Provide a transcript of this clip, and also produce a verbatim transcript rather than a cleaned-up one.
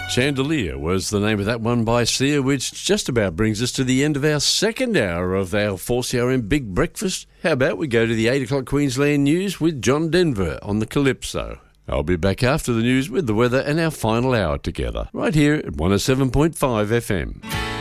Chandelier was the name of that one by Sia, which just about brings us to the end of our second hour of our four C R M Big Breakfast. How about we go to the eight o'clock Queensland news with John Denver on the Calypso. I'll be back after the news with the weather and our final hour together, right here at one oh seven point five F M.